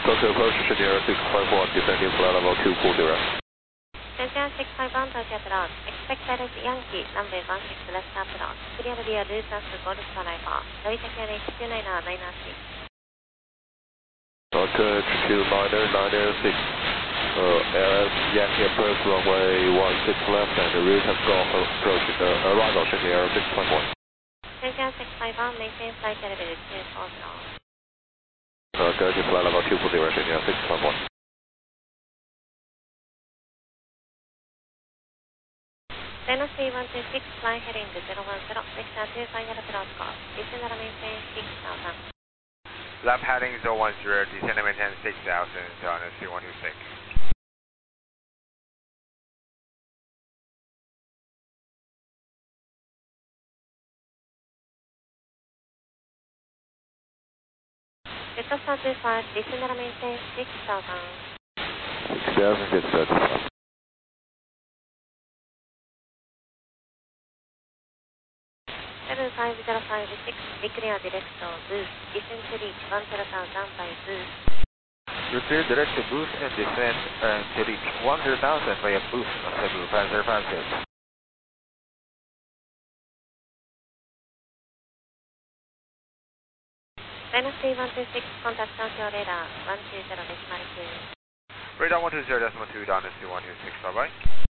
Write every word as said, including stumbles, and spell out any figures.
Tokyo approach, Senior six five one, descending flight level two four zero. Senior six five one, Tokyo approach. Expected Yankee, runway one six left approach. Clear via Lucas Golf Lima. Delta K N H two nine nine six. Rocket two niner niner six. Uh, L S Yankee approach runway one six left and the route has gone approach the arrival Senior six five one. Senior six five one, maintain flight level two four zero. Rocket flight level two four zero, Senior six five one. Reno C one two six, fly heading zero one zero, vector two final approach course. Descend and maintain six thousand. Left heading zero one zero, descend and maintain six thousand on C one two six. Delta star two five, descend and maintain six thousand. six thousand, six thirty-five. seven five zero five six, declare direct boost, descend to reach one zero thousand by boost. Repair direct to boost and descend and to reach one zero thousand via boost on Cebu five zero five six. Reno C one two six, contact Tokyo radar one two zero decimal two. Radar one two zero decimal two down to C one two six, bye bye.